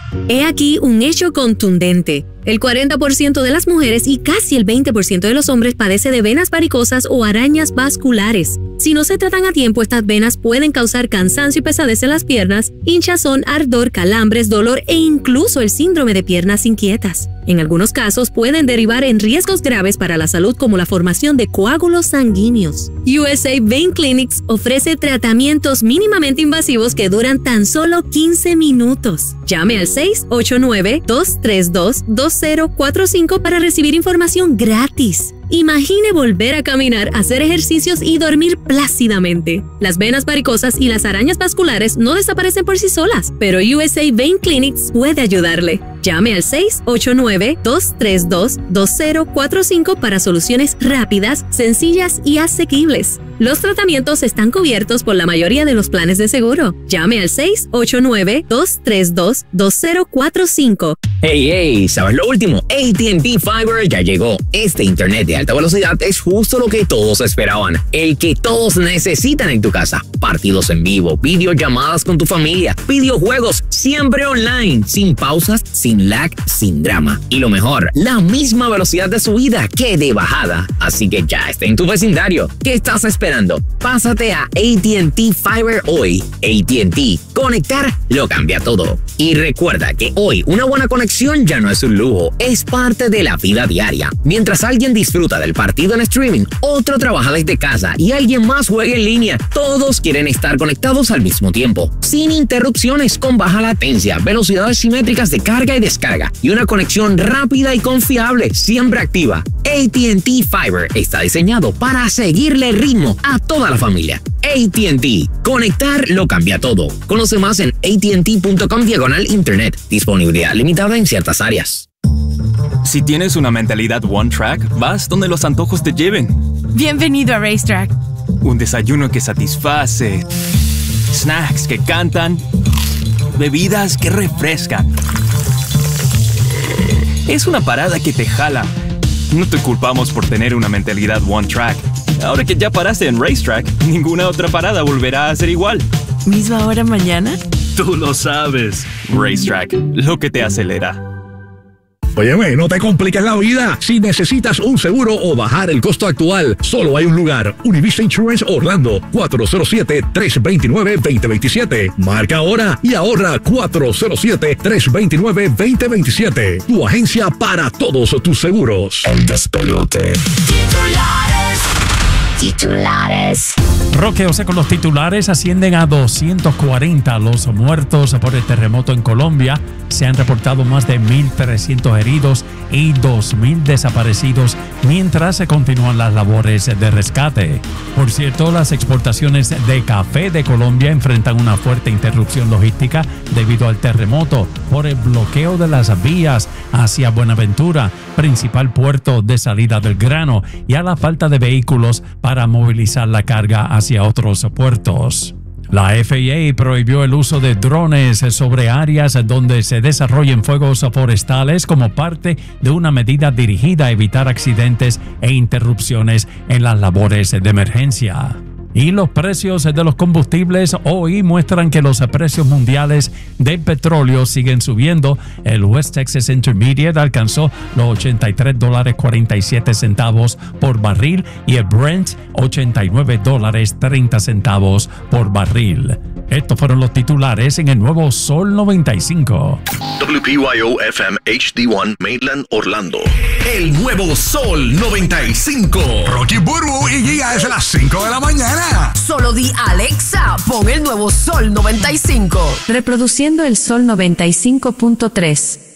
He aquí un hecho contundente. El 40% de las mujeres y casi el 20% de los hombres padece de venas varicosas o arañas vasculares. Si no se tratan a tiempo, estas venas pueden causar cansancio y pesadez en las piernas, hinchazón, ardor, calambres, dolor e incluso el síndrome de piernas inquietas. En algunos casos pueden derivar en riesgos graves para la salud como la formación de coágulos sanguíneos. USA Vein Clinics ofrece tratamientos mínimamente invasivos que duran tan solo 15 minutos. Llame al 689-232-2045 para recibir información gratis. Imagine volver a caminar, hacer ejercicios y dormir plácidamente. Las venas varicosas y las arañas vasculares no desaparecen por sí solas, pero USA Vein Clinics puede ayudarle. Llame al 689-232-2045 para soluciones rápidas, sencillas y asequibles. Los tratamientos están cubiertos por la mayoría de los planes de seguro. Llame al 689-232-2045. Hey, ¿sabes lo último? AT&T Fiber ya llegó. Este internet de alta velocidad es justo lo que todos esperaban, el que todos necesitan en tu casa. Partidos en vivo, videollamadas con tu familia, videojuegos, siempre online, sin pausas, sin lag, sin drama. Y lo mejor, la misma velocidad de subida que de bajada. Así que ya está en tu vecindario. ¿Qué estás esperando? Pásate a AT&T Fiber hoy. AT&T, conectar lo cambia todo. Y recuerda que hoy una buena conexión ya no es un lujo, es parte de la vida diaria. Mientras alguien disfruta del partido en streaming, otro trabaja desde casa y alguien más juega en línea, todos quieren estar conectados al mismo tiempo, sin interrupciones, con baja latencia, velocidades simétricas de carga y descarga y una conexión rápida y confiable, siempre activa. AT&T Fiber está diseñado para seguirle el ritmo a toda la familia. AT&T, conectar lo cambia todo. Conoce más en att.com/internet. Disponibilidad limitada en ciertas áreas. Si tienes una mentalidad One Track, vas donde los antojos te lleven. Bienvenido a Racetrack. Un desayuno que satisface, snacks que cantan, bebidas que refrescan. Es una parada que te jala. No te culpamos por tener una mentalidad One Track. Ahora que ya paraste en Racetrack, ninguna otra parada volverá a ser igual. ¿Misma hora mañana? Tú lo sabes. Racetrack, lo que te acelera. Óyeme, no te compliques la vida. Si necesitas un seguro o bajar el costo actual, solo hay un lugar. Univista Insurance Orlando, 407-329-2027. Marca ahora y ahorra 407-329-2027. Tu agencia para todos tus seguros. El despelote. Titulares. Roque José con los titulares. Ascienden a 240 los muertos por el terremoto en Colombia. Se han reportado más de 1.300 heridos y 2.000 desaparecidos mientras se continúan las labores de rescate. Por cierto, las exportaciones de café de Colombia enfrentan una fuerte interrupción logística debido al terremoto por el bloqueo de las vías hacia Buenaventura, principal puerto de salida del grano, y a la falta de vehículos para movilizar la carga hacia otros puertos. La FAA prohibió el uso de drones sobre áreas donde se desarrollen fuegos forestales como parte de una medida dirigida a evitar accidentes e interrupciones en las labores de emergencia. Y los precios de los combustibles hoy muestran que los precios mundiales del petróleo siguen subiendo. El West Texas Intermediate alcanzó los $83.47 por barril y el Brent $89.30 por barril. Estos fueron los titulares en el nuevo Sol 95. WPYO FM HD1 Maitland, Orlando. El nuevo Sol 95. Rocky Burbu y Giga desde las 5 de la mañana. Solo di Alexa, pon el nuevo Sol 95. Reproduciendo el Sol 95.3.